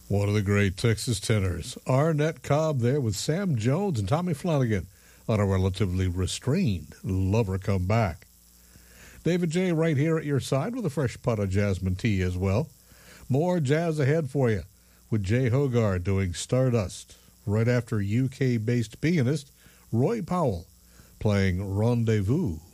One of the great Texas tenors, Arnett Cobb, there with Sam Jones and Tommy Flanagan on a relatively restrained Lover Come Back. David J. right here at your side with a fresh pot of jasmine tea as well. More jazz ahead for you with Jay Hogarth doing Stardust right after UK-based pianist Roy Powell playing Rendezvous.